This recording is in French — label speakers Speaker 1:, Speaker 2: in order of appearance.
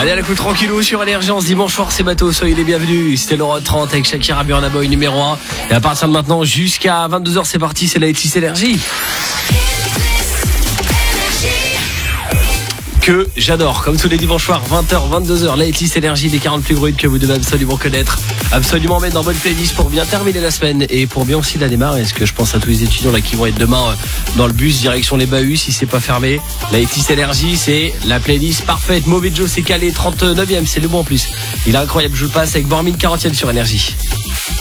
Speaker 1: Allez, à la coup tranquillou sur Énergie, ce dimanche soir, c'est bateau, soyez les bienvenus. C'était l'Euro 30 avec Shakira, Burna Boy numéro 1. Et à partir de maintenant, jusqu'à 22h, c'est parti, c'est la Etis Énergie. Que j'adore, comme tous les dimanches soirs, 20h, 22h, la Etis Énergie, des 40 plus brutes que vous devez absolument connaître, absolument mettre dans bonne playlist pour bien terminer la semaine et pour bien aussi la démarrer. Est-ce que je pense à tous les étudiants là qui vont être demain dans le bus direction les Bahuts si c'est pas fermé. La Etis Énergie, c'est la playlist parfaite. Mauvais Joe, c'est calé, 39e, c'est le bon en plus. Il est incroyable, je le passe avec Bormin 40e sur Énergie.